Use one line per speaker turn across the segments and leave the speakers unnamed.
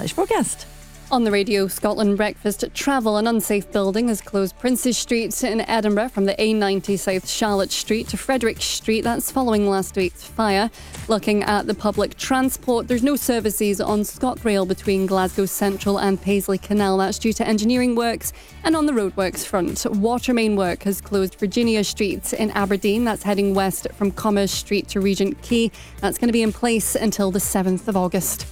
radio.scotland.com/forecast.
On the Radio Scotland Breakfast, travel. An unsafe building has closed Princes Street in Edinburgh from the A90 South Charlotte Street to Frederick Street. That's following last week's fire. Looking at the public transport, there's no services on ScotRail between Glasgow Central and Paisley Canal. That's due to engineering works. And on the roadworks front, water main work has closed Virginia Street in Aberdeen. That's heading west from Commerce Street to Regent Quay. That's going to be in place until the 7th of August.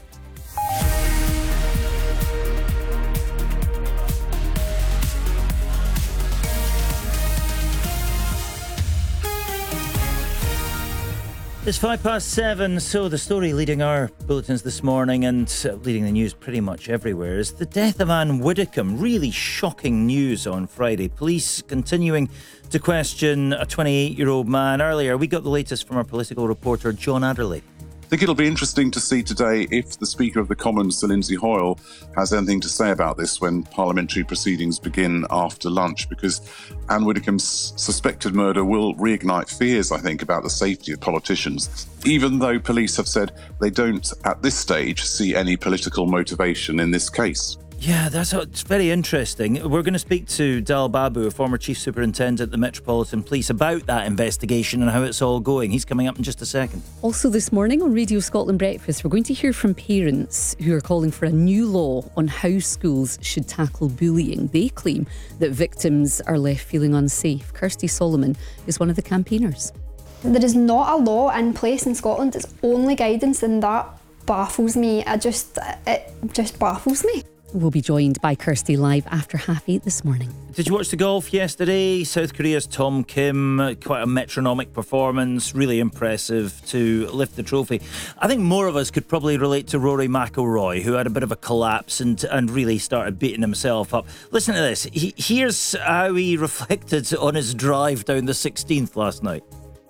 It's 7:05, so the story leading our bulletins this morning and leading the news pretty much everywhere is the death of Anne Widdecombe. Really shocking news on Friday. Police continuing to question a 28-year-old man. Earlier, we got the latest from our political reporter, John Adderley.
I think it'll be interesting to see today if the Speaker of the Commons, Sir Lindsay Hoyle, has anything to say about this when parliamentary proceedings begin after lunch, because Anne Widdecombe's suspected murder will reignite fears, I think, about the safety of politicians, even though police have said they don't, at this stage, see any political motivation in this case.
Yeah, it's very interesting. We're going to speak to Dal Babu, a former Chief Superintendent at the Metropolitan Police, about that investigation and how it's all going. He's coming up in just a second.
Also this morning on Radio Scotland Breakfast, we're going to hear from parents who are calling for a new law on how schools should tackle bullying. They claim that victims are left feeling unsafe. Kirsty Solomon is one of the campaigners.
There is not a law in place in Scotland. It's only guidance, and that baffles me. It just baffles me.
We'll be joined by Kirsty live after 8:30 this morning.
Did you watch the golf yesterday? South Korea's Tom Kim, quite a metronomic performance, really impressive to lift the trophy. I think more of us could probably relate to Rory McIlroy, who had a bit of a collapse and really started beating himself up. Listen to this. Here's how he reflected on his drive down the 16th last night.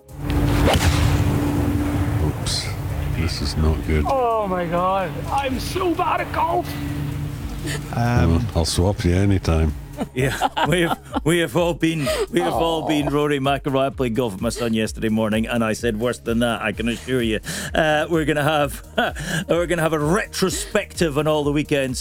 Oops, this is not good.
Oh my God, I'm so bad at golf.
I'll swap you anytime.
Yeah, we have all been Rory McIlroy. I played golf with my son yesterday morning, and I said worse than that, I can assure you. We're gonna have a retrospective on all the weekends.